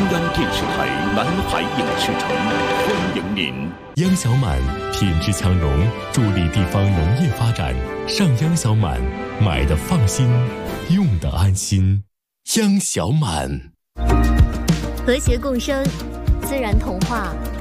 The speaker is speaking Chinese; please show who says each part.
Speaker 1: 央电视台南海影视城欢迎您。
Speaker 2: 央小满品质强农，助力地方农业发展。上央小满，买的放心，用的安心。央小满，
Speaker 3: 和谐共生，自然童话。